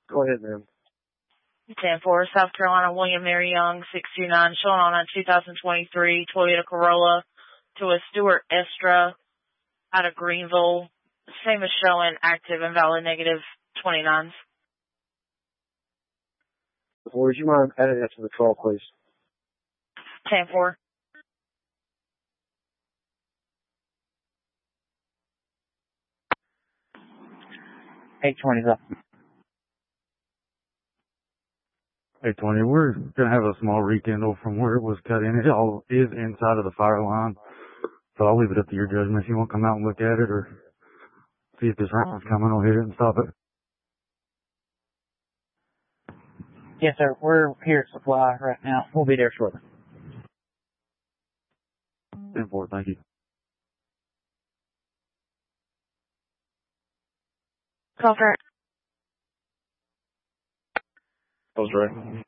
Go ahead, ma'am. 10-4, South Carolina, William Mary Young, 629, showing on a 2023 Toyota Corolla to a Stuart Estra out of Greenville. Same as showing, active and valid negative 29s. Would you mind adding that to the call, please? 10-4. $820's up. 820, we're going to have a small rekindle from where it was cut in. It all is inside of the fire line. So I'll leave it up to your judgment. If you want to come out and look at it or see if this round's coming, I'll hit it and stop it. Yes, sir. We're here at Supply right now. We'll be there shortly. 10-4, thank you. Call for it. That was right.